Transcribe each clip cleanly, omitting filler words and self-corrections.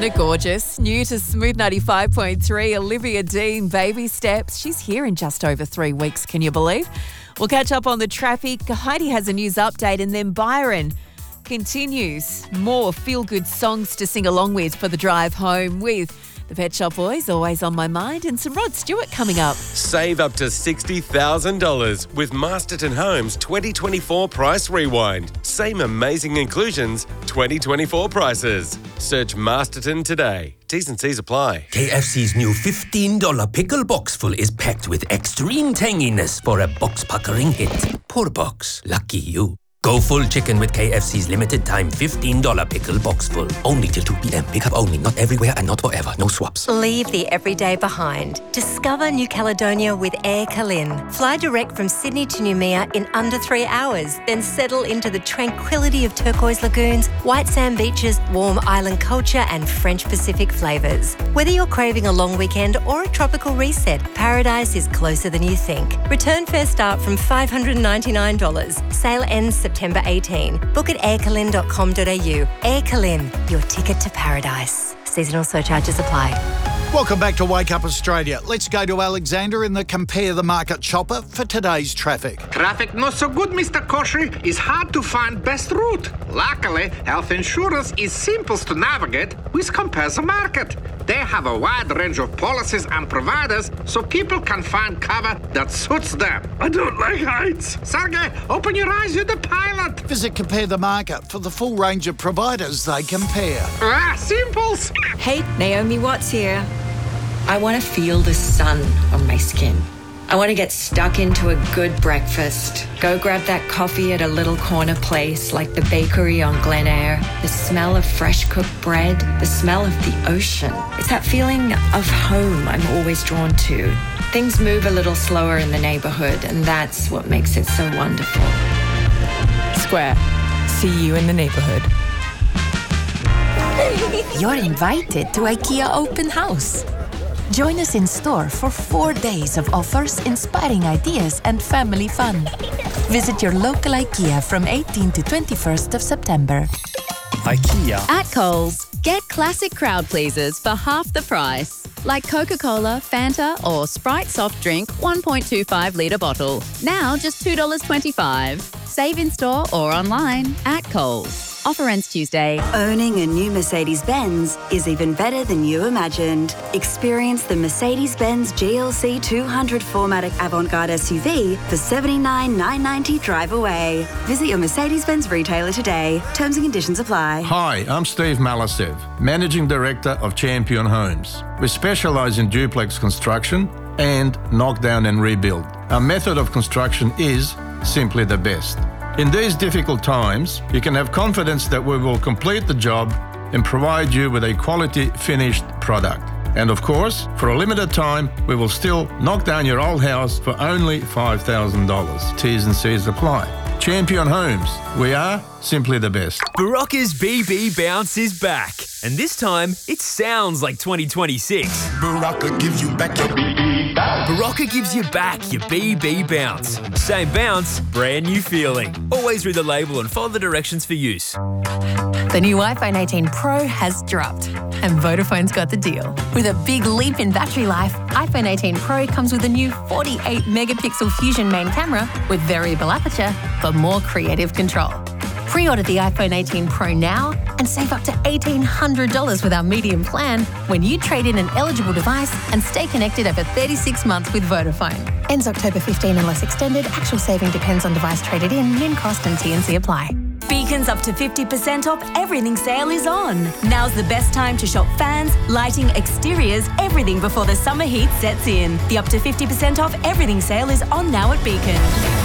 Isn't it gorgeous? New to Smooth 95.3, Olivia Dean, Baby Steps. She's here in just over 3 weeks, can you believe? We'll catch up on the traffic. Heidi has a news update, and then Byron continues. More feel-good songs to sing along with for the drive home with the Pet Shop Boys, always on my mind, and some Rod Stewart coming up. Save up to $60,000 with Masterton Homes 2024 Price Rewind. Same amazing inclusions, 2024 prices. Search Masterton today. T's and C's apply. KFC's new $15 pickle box full is packed with extreme tanginess for a box-puckering hit. Poor box. Lucky you. Go full chicken with KFC's limited time $15 pickle box full. Only till 2 p.m. Pick up only. Not everywhere and not forever. No swaps. Leave the everyday behind. Discover New Caledonia with Air Calin. Fly direct from Sydney to Noumea in under 3 hours. Then settle into the tranquility of turquoise lagoons, white sand beaches, warm island culture and French Pacific flavours. Whether you're craving a long weekend or a tropical reset, paradise is closer than you think. Return fare start from $599. Sale ends September 18. Book at aircalin.com.au. Air Calin, your ticket to paradise. Seasonal surcharges apply. Welcome back to Wake Up Australia. Let's go to Alexander in the Compare the Market chopper for today's traffic. Traffic not so good, Mr. Koshy. It's hard to find best route. Luckily, health insurance is simple to navigate with Compare the Market. They have a wide range of policies and providers so people can find cover that suits them. I don't like heights. Sergey, open your eyes, you're the pilot. Visit Compare the Market for the full range of providers they compare. Simples. Hey, Naomi Watts here. I want to feel the sun on my skin. I want to get stuck into a good breakfast. Go grab that coffee at a little corner place like the bakery on Glen Eyre. The smell of fresh cooked bread, the smell of the ocean. It's that feeling of home I'm always drawn to. Things move a little slower in the neighbourhood, and that's what makes it so wonderful. Square. See you in the neighbourhood. You're invited to IKEA Open House. Join us in store for 4 days of offers, inspiring ideas and family fun. Visit your local IKEA from 18 to 21st of September. IKEA. At Coles, get classic crowd pleasers for half the price. Like Coca-Cola, Fanta or Sprite soft drink 1.25 litre bottle. Now just $2.25. Save in store or online at Coles. Offer ends Tuesday. Owning a new Mercedes-Benz is even better than you imagined. Experience the Mercedes-Benz GLC 200 4MATIC Avant-Garde SUV for $79,990 drive away. Visit your Mercedes-Benz retailer today. Terms and conditions apply. Hi, I'm Steve Malasev, Managing Director of Champion Homes. We specialise in duplex construction and knockdown and rebuild. Our method of construction is simply the best. In these difficult times, you can have confidence that we will complete the job and provide you with a quality finished product. And of course, for a limited time, we will still knock down your old house for only $5,000. T's and C's apply. Champion Homes, we are simply the best. Barocca's BB Bounce is back, and this time it sounds like 2026. Barocca gives you back your BB bounce. Barocca gives you back your BB Bounce. Same bounce, brand new feeling. Always read the label and follow the directions for use. The new iPhone 18 Pro has dropped, and Vodafone's got the deal. With a big leap in battery life, iPhone 18 Pro comes with a new 48-megapixel Fusion main camera with variable aperture for more creative control. Pre-order the iPhone 18 Pro now and save up to $1,800 with our medium plan when you trade in an eligible device and stay connected over 36 months with Vodafone. Ends October 15 unless extended. Actual saving depends on device traded in, min cost and T&C apply. Beacon's up to 50% off everything sale is on. Now's the best time to shop fans, lighting, exteriors, everything before the summer heat sets in. The up to 50% off everything sale is on now at Beacon.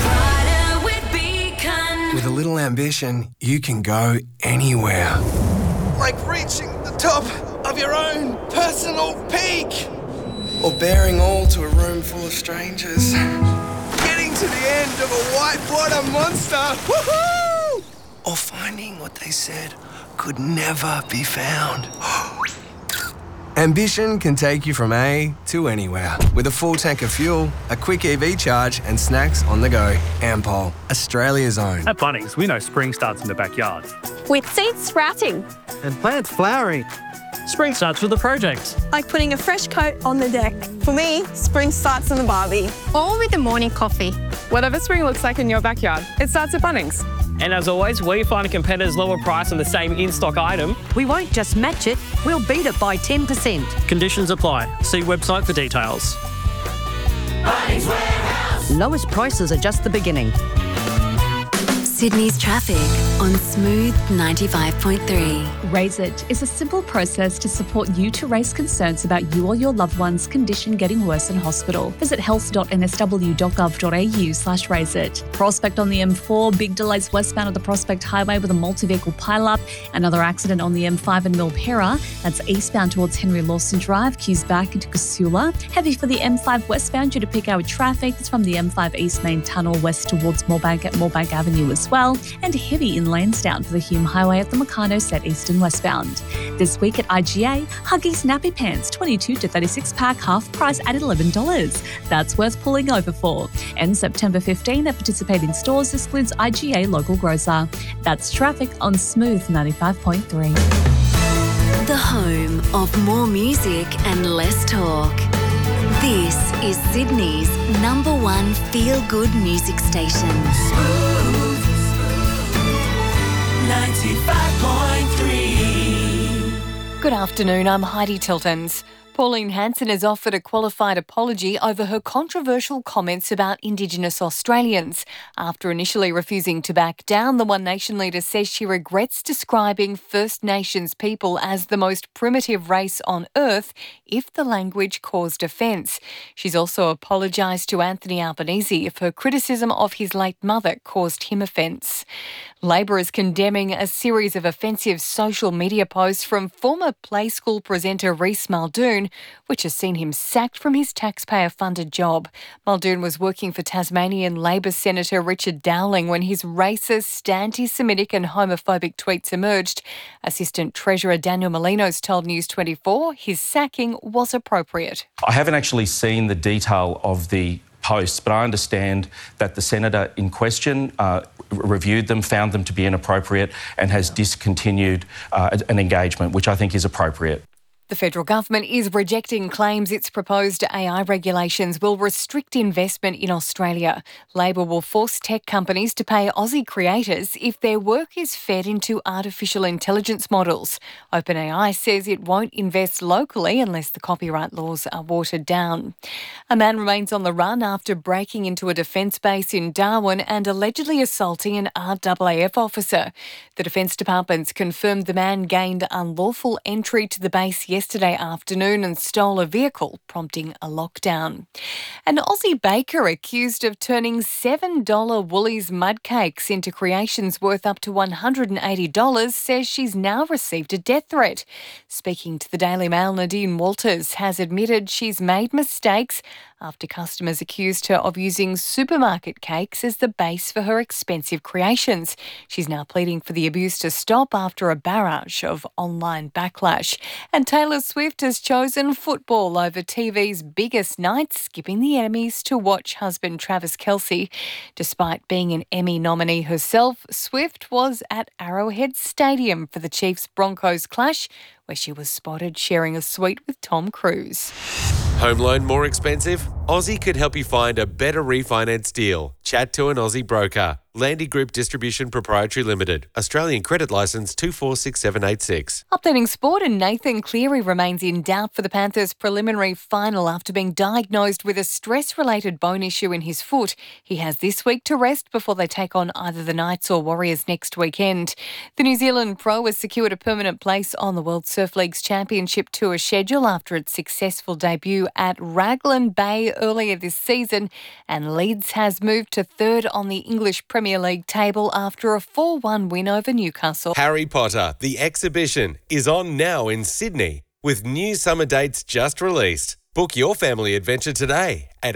With a little ambition, you can go anywhere. Like reaching the top of your own personal peak. Or bearing all to a room full of strangers. Getting to the end of a whitewater monster. Woohoo! Or finding what they said could never be found. Ambition can take you from A to anywhere. With a full tank of fuel, a quick EV charge and snacks on the go. Ampol, Australia's own. At Bunnings, we know spring starts in the backyard. With seeds sprouting. And plants flowering. Spring starts with a project. Like putting a fresh coat on the deck. For me, spring starts on the barbie. Or with a morning coffee. Whatever spring looks like in your backyard, it starts at Bunnings. And as always, we find a competitor's lower price on the same in-stock item. We won't just match it, we'll beat it by 10%. Conditions apply. See website for details. Bunnings Warehouse. Lowest prices are just the beginning. Sydney's traffic on Smooth 95.3. Raise It is a simple process to support you to raise concerns about you or your loved one's condition getting worse in hospital. Visit health.nsw.gov.au/raise it. Prospect on the M4, big delays westbound of the Prospect Highway with a multi-vehicle pile-up. Another accident on the M5 in Milpera. That's eastbound towards Henry Lawson Drive, queues back into Casula. Heavy for the M5 westbound due to peak hour traffic. It's from the M5 East Main Tunnel west towards Moorebank at Moorebank Avenue as well, and heavy in Lansdowne for the Hume Highway at the Meccano set east and westbound. This week at IGA, Huggies nappy pants 22 to 36 pack half price at $11. That's worth pulling over for. And September 15 at participating stores excludes IGA local grocer. That's traffic on Smooth 95.3. The home of more music and less talk. This is Sydney's #1 feel-good music station. 95.3. Good afternoon, I'm Heidi Tiltons. Pauline Hanson has offered a qualified apology over her controversial comments about Indigenous Australians. After initially refusing to back down, the One Nation leader says she regrets describing First Nations people as the most primitive race on earth if the language caused offence. She's also apologised to Anthony Albanese if her criticism of his late mother caused him offence. Labor is condemning a series of offensive social media posts from former Play School presenter Rhys Muldoon, which has seen him sacked from his taxpayer-funded job. Muldoon was working for Tasmanian Labor Senator Richard Dowling when his racist, anti-Semitic and homophobic tweets emerged. Assistant Treasurer Daniel Molinos told News 24 his sacking was appropriate. I haven't actually seen the detail of the posts, but I understand that the senator in question reviewed them, found them to be inappropriate and has discontinued an engagement, which I think is appropriate. The federal government is rejecting claims its proposed AI regulations will restrict investment in Australia. Labor will force tech companies to pay Aussie creators if their work is fed into artificial intelligence models. OpenAI says it won't invest locally unless the copyright laws are watered down. A man remains on the run after breaking into a defence base in Darwin and allegedly assaulting an RAAF officer. The Defence Department's confirmed the man gained unlawful entry to the base yesterday afternoon and stole a vehicle, prompting a lockdown. An Aussie baker accused of turning $7 Woolies mud cakes into creations worth up to $180 says she's now received a death threat. Speaking to the Daily Mail, Nadine Walters has admitted she's made mistakes after customers accused her of using supermarket cakes as the base for her expensive creations. She's now pleading for the abuse to stop after a barrage of online backlash. And Taylor Swift has chosen football over TV's biggest night, skipping the Emmys to watch husband Travis Kelce. Despite being an Emmy nominee herself, Swift was at Arrowhead Stadium for the Chiefs-Broncos clash, where she was spotted sharing a suite with Tom Cruise. Home loan more expensive? Aussie could help you find a better refinance deal. Chat to an Aussie broker. Landy Group Distribution Proprietary Limited. Australian credit licence 246786. Updating sport, and Nathan Cleary remains in doubt for the Panthers' preliminary final after being diagnosed with a stress-related bone issue in his foot. He has this week to rest before they take on either the Knights or Warriors next weekend. The New Zealand pro has secured a permanent place on the World Surf League's Championship Tour schedule after its successful debut at Raglan Bay earlier this season, and Leeds has moved to third on the English Premier League table after a 4-1 win over Newcastle. Harry Potter, the exhibition, is on now in Sydney with new summer dates just released. Book your family adventure today at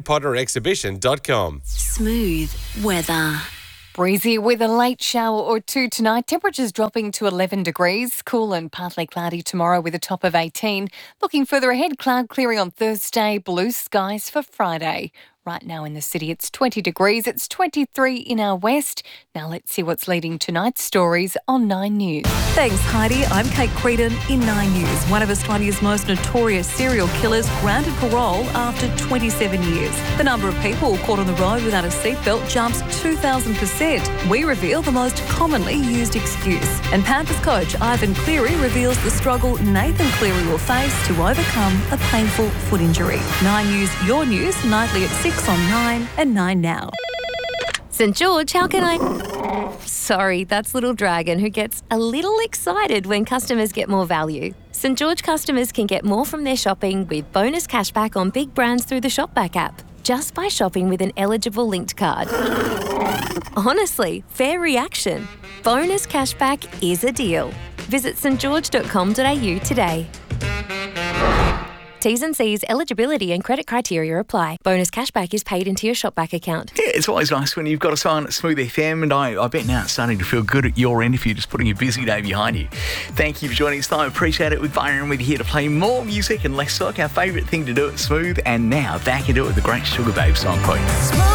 harrypotterexhibition.com. Smooth weather. Breezy with a late shower or two tonight. Temperatures dropping to 11 degrees. Cool and partly cloudy tomorrow with a top of 18. Looking further ahead, cloud clearing on Thursday. Blue skies for Friday. Right now in the city, it's 20 degrees. It's 23 in our west. Now let's see what's leading tonight's stories on 9 News. Thanks, Heidi. I'm Kate Creedon in 9 News. One of Australia's most notorious serial killers granted parole after 27 years. The number of people caught on the road without a seatbelt jumps 2,000%. We reveal the most commonly used excuse. And Panthers coach Ivan Cleary reveals the struggle Nathan Cleary will face to overcome a painful foot injury. 9 News, your news, nightly at 6 on 9 and 9 now. St George, how can I... Sorry, that's Little Dragon, who gets a little excited when customers get more value. St George customers can get more from their shopping with bonus cashback on big brands through the Shopback app, just by shopping with an eligible linked card. Honestly, fair reaction. Bonus cashback is a deal. Visit stgeorge.com.au today. T's and C's, eligibility and credit criteria apply. Bonus cashback is paid into your Shopback account. Yeah, it's always nice when you've got a sign at Smooth FM, and I bet now it's starting to feel good at your end if you're just putting a busy day behind you. Thank you for joining us, though. I appreciate it. With Byron with you here to play more music and less talk, our favourite thing to do at Smooth. And now back into it with the great Sugar Babe song for you.